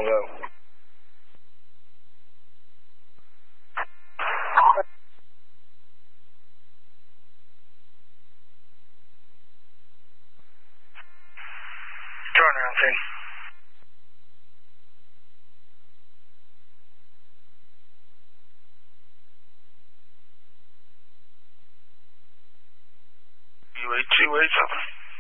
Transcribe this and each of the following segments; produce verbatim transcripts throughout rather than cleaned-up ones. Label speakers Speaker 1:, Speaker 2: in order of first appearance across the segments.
Speaker 1: I'll go.
Speaker 2: Turn around, thing. U eight two eight seven.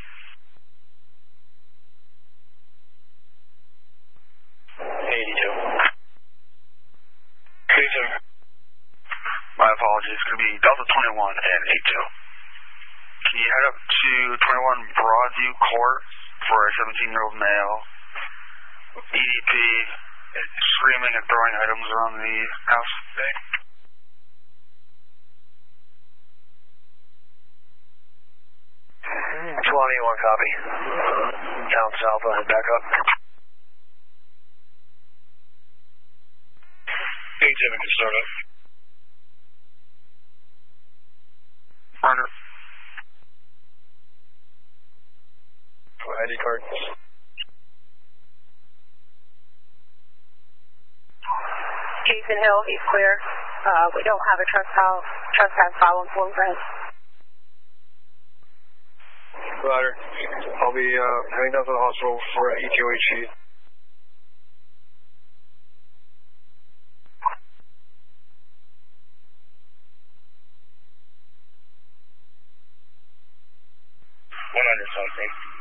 Speaker 1: eighty-two.
Speaker 2: eighty-two. My apologies. It's going to be Delta twenty-one and eighty-two. Can you head up to twenty-one Broadview Court for a seventeen-year-old male, E D P, screaming and throwing items around the house? Okay.
Speaker 1: twenty-one, copy. Down south, I'll head back up.
Speaker 2: eighty-seven can start up. Runner.
Speaker 1: I D card.
Speaker 3: Jason Hill, he's clear. Uh, we don't have a trespass, trespass foul form for him.
Speaker 1: Roger. I'll be uh, heading down to the hospital for E T O H C.
Speaker 2: one hundred something.